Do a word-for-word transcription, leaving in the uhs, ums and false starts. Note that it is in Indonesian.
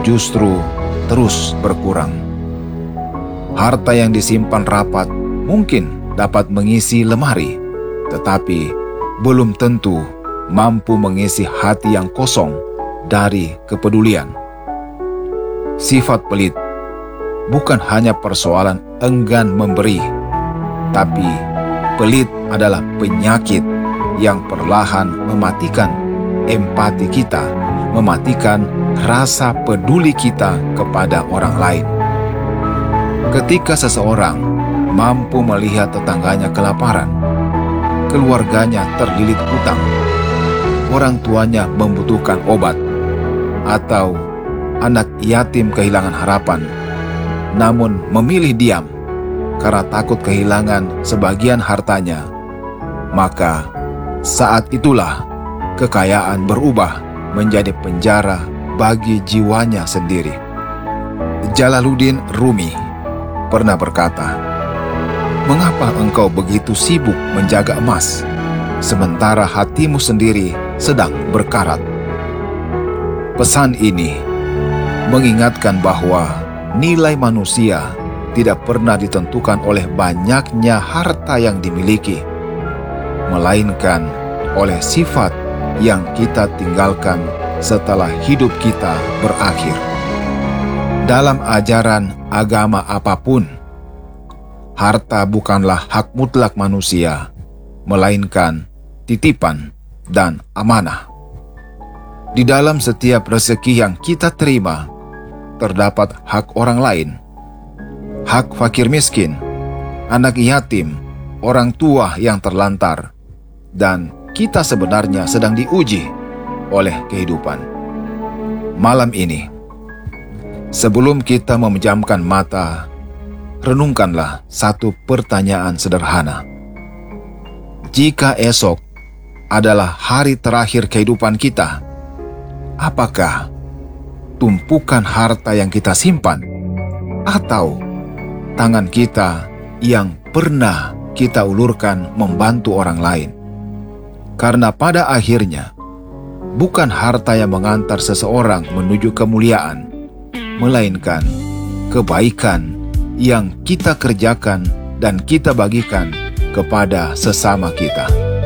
justru terus berkurang. Harta yang disimpan rapat mungkin dapat mengisi lemari, tetapi belum tentu mampu mengisi hati yang kosong dari kepedulian. Sifat pelit bukan hanya persoalan enggan memberi, tapi pelit adalah penyakit yang perlahan mematikan empati kita, mematikan rasa peduli kita kepada orang lain. Ketika seseorang mampu melihat tetangganya kelaparan, keluarganya terlilit hutang, orang tuanya membutuhkan obat, atau anak yatim kehilangan harapan, namun memilih diam karena takut kehilangan sebagian hartanya, maka saat itulah kekayaan berubah menjadi penjara bagi jiwanya sendiri. Jalaluddin Rumi pernah berkata, "Mengapa engkau begitu sibuk menjaga emas, sementara hatimu sendiri sedang berkarat?" Pesan ini mengingatkan bahwa nilai manusia tidak pernah ditentukan oleh banyaknya harta yang dimiliki, melainkan oleh sifat yang kita tinggalkan setelah hidup kita berakhir. Dalam ajaran agama apapun, harta bukanlah hak mutlak manusia, melainkan titipan dan amanah. Di dalam setiap rezeki yang kita terima, terdapat hak orang lain. Hak fakir miskin, anak yatim, orang tua yang terlantar, dan kita sebenarnya sedang diuji oleh kehidupan. Malam ini, sebelum kita memejamkan mata, renungkanlah satu pertanyaan sederhana. Jika esok adalah hari terakhir kehidupan kita, apakah tumpukan harta yang kita simpan, atau tangan kita yang pernah kita ulurkan membantu orang lain? Karena pada akhirnya, bukan harta yang mengantar seseorang menuju kemuliaan, melainkan kebaikan yang kita kerjakan dan kita bagikan kepada sesama kita.